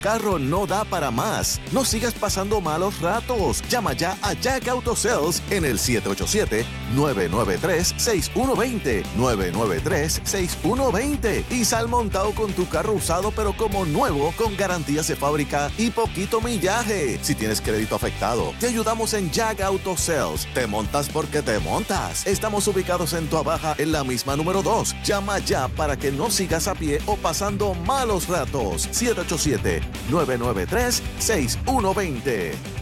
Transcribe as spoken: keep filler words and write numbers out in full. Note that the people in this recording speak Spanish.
Carro no da para más. No sigas pasando malos ratos. Llama ya a Jack Auto Sales en el siete ocho siete, nueve nueve tres, seis uno dos cero, nueve nueve tres, seis uno dos cero y sal montado con tu carro usado pero como nuevo con garantías de fábrica y poquito millaje. Si tienes crédito afectado, te ayudamos en Jack Auto Sales. Te montas porque te montas. Estamos ubicados en Toa Baja en la misma número dos. Llama ya para que no sigas a pie o pasando malos ratos. siete ocho siete, nueve nueve tres, seis uno dos cero.